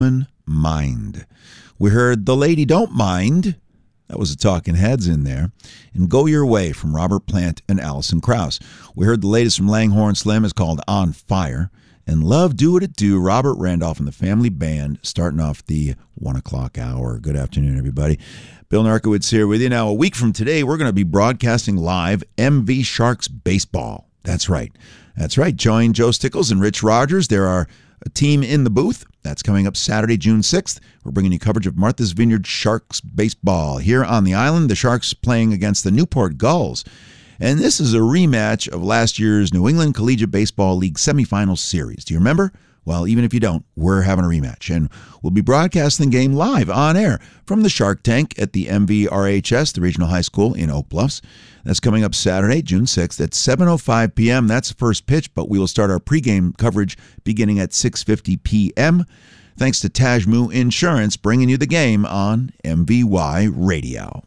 Mind. We heard The Lady Don't Mind. That was the Talking Heads in there. And Go Your Way from Robert Plant and Alison Krauss. We heard the latest from Langhorne Slim is called On Fire. And Love Do What It Do, Robert Randolph and the Family Band, starting off the 1 o'clock hour. Good afternoon, everybody. Bill Narkowitz here with you. Now, a week from today, we're going to be broadcasting live MV Sharks baseball. That's right. That's right. Join Joe Stickles and Rich Rogers. There are a team in the booth. That's coming up Saturday, June 6th. We're bringing you coverage of Martha's Vineyard Sharks baseball. Here on the island, the Sharks playing against the Newport Gulls. And this is a rematch of last year's New England Collegiate Baseball League semifinal series. Do you remember? Well, even if you don't, we're having a rematch. And we'll be broadcasting the game live on air from the Shark Tank at the MVRHS, the Regional High School in Oak Bluffs. That's coming up Saturday, June 6th at 7:05 p.m. That's the first pitch, but we will start our pregame coverage beginning at 6:50 p.m. Thanks to Tajmu Insurance, bringing you the game on MVY Radio.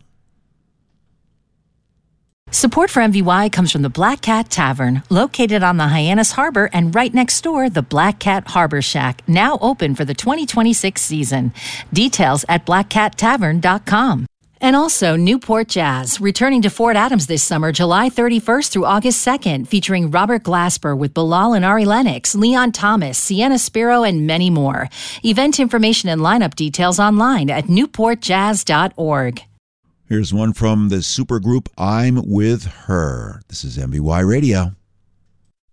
Support for MVY comes from the Black Cat Tavern, located on the Hyannis Harbor and right next door, the Black Cat Harbor Shack, now open for the 2026 season. Details at blackcattavern.com. And also Newport Jazz, returning to Fort Adams this summer, July 31st through August 2nd, featuring Robert Glasper with Bilal and Ari Lennox, Leon Thomas, Sienna Spiro, and many more. Event information and lineup details online at newportjazz.org. Here's one from the supergroup I'm With Her. This is MVY Radio.